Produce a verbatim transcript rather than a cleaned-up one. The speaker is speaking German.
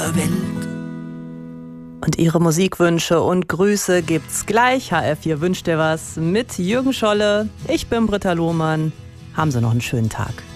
dieser Welt. Und Ihre Musikwünsche und Grüße gibt's gleich. H R vier wünscht dir was mit Jürgen Scholle. Ich bin Britta Lohmann. Haben Sie noch einen schönen Tag.